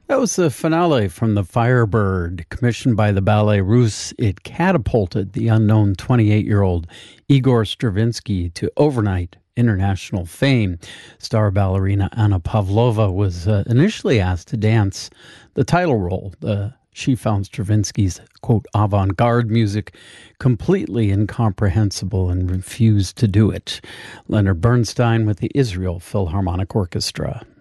That was the finale from The Firebird, commissioned by the Ballet Russe. It catapulted the unknown 28-year-old Igor Stravinsky to overnight international fame. Star ballerina Anna Pavlova was initially asked to dance the title role. She found Stravinsky's, quote, avant-garde music completely incomprehensible and refused to do it. Leonard Bernstein with the Israel Philharmonic Orchestra.